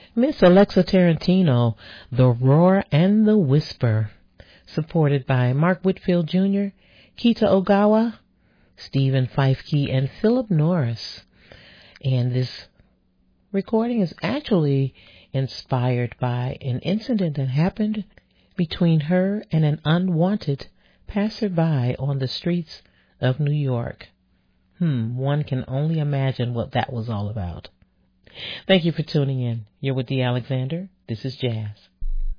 Miss Alexa Tarantino, The Roar and the Whisper, supported by Mark Whitfield Jr., Kita Ogawa, Stephen Feifke, and Philip Norris. And this recording is actually inspired by an incident that happened between her and an unwanted passerby on the streets of New York. One can only imagine what that was all about. Thank you for tuning in. You're with Dee Alexander. This is Jazz.